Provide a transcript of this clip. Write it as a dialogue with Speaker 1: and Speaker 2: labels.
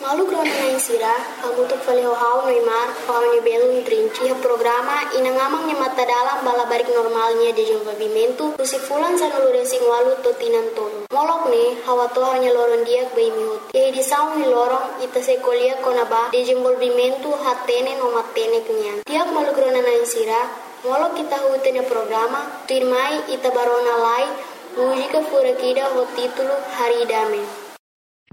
Speaker 1: Malu krona na insira, agutuk falehau Neymar, paunya belum trinci programa inangamang nya mata dalam balabarik normalnya de desenvolvimento, usifulan sanulu resing walu totinan tonu. Molok ne, hawa toha nya loron diak bai mihut. Ye di saung ni lorong ita sekolia konaba desenvolvimento hatene no matene kenyan. Tiak malu krona na insira, molok kita hutenya programa, tirmai ita barona lai, música furakida ho título Haridame.